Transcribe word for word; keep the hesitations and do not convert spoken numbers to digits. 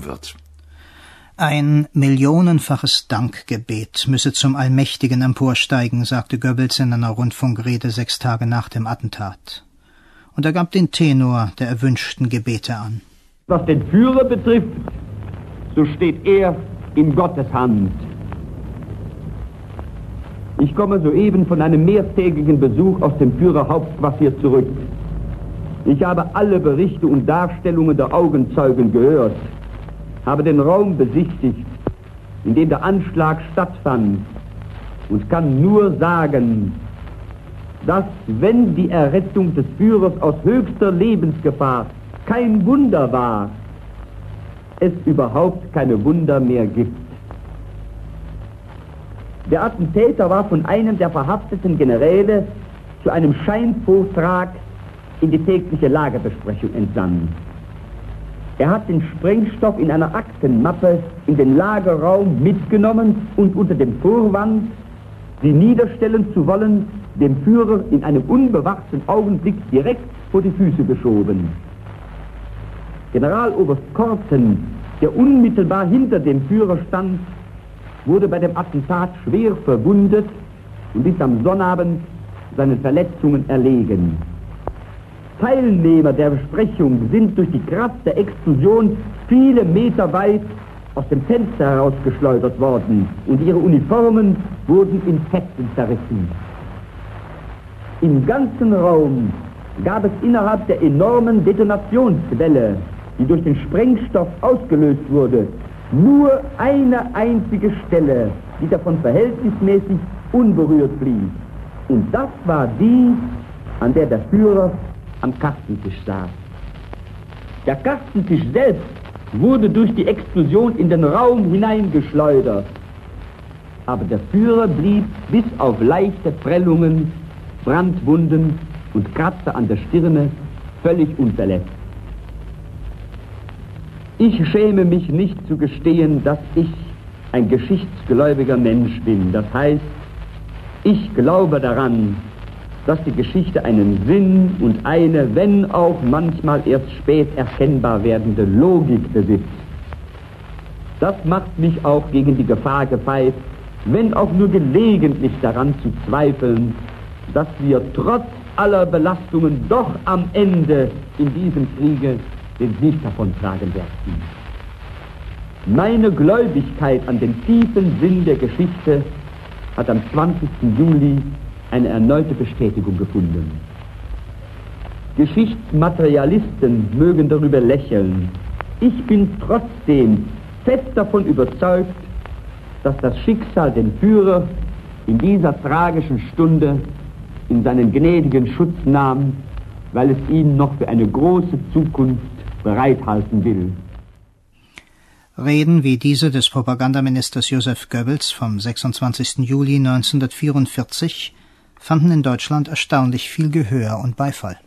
wird. Ein millionenfaches Dankgebet müsse zum Allmächtigen emporsteigen, sagte Goebbels in einer Rundfunkrede sechs Tage nach dem Attentat. Und er gab den Tenor der erwünschten Gebete an. Was den Führer betrifft, so steht er in Gottes Hand. Ich komme soeben von einem mehrtägigen Besuch aus dem Führerhauptquartier zurück. Ich habe alle Berichte und Darstellungen der Augenzeugen gehört, habe den Raum besichtigt, in dem der Anschlag stattfand, und kann nur sagen, dass, wenn die Errettung des Führers aus höchster Lebensgefahr kein Wunder war, es überhaupt keine Wunder mehr gibt. Der Attentäter war von einem der verhafteten Generäle zu einem Scheinvortrag in die tägliche Lagerbesprechung entsandt. Er hat den Sprengstoff in einer Aktenmappe in den Lagerraum mitgenommen und unter dem Vorwand, sie niederstellen zu wollen, dem Führer in einem unbewachten Augenblick direkt vor die Füße geschoben. Generaloberst Korten, der unmittelbar hinter dem Führer stand, wurde bei dem Attentat schwer verwundet und ist am Sonnabend seinen Verletzungen erlegen. Teilnehmer der Besprechung sind durch die Kraft der Explosion viele Meter weit aus dem Fenster herausgeschleudert worden und ihre Uniformen wurden in Fetzen zerrissen. Im ganzen Raum gab es innerhalb der enormen Detonationswelle, die durch den Sprengstoff ausgelöst wurde, nur eine einzige Stelle, die davon verhältnismäßig unberührt blieb. Und das war die, an der der Führer am Kastentisch saß. Der Kastentisch selbst wurde durch die Explosion in den Raum hineingeschleudert. Aber der Führer blieb bis auf leichte Prellungen, Brandwunden und Kratzer an der Stirne völlig unverletzt. Ich schäme mich nicht zu gestehen, dass ich ein geschichtsgläubiger Mensch bin. Das heißt, ich glaube daran, dass die Geschichte einen Sinn und eine, wenn auch manchmal erst spät erkennbar werdende Logik besitzt. Das macht mich auch gegen die Gefahr gefeit, wenn auch nur gelegentlich daran zu zweifeln, dass wir trotz aller Belastungen doch am Ende in diesem Kriege den Sieg davontragen werden. Meine Gläubigkeit an den tiefen Sinn der Geschichte hat am zwanzigsten Juli eine erneute Bestätigung gefunden. Geschichtsmaterialisten mögen darüber lächeln. Ich bin trotzdem fest davon überzeugt, dass das Schicksal den Führer in dieser tragischen Stunde in seinen gnädigen Schutz nahm, weil es ihn noch für eine große Zukunft bereithalten will. Reden wie diese des Propagandaministers Joseph Goebbels vom sechsundzwanzigsten Juli neunzehnhundertvierundvierzig fanden in Deutschland erstaunlich viel Gehör und Beifall.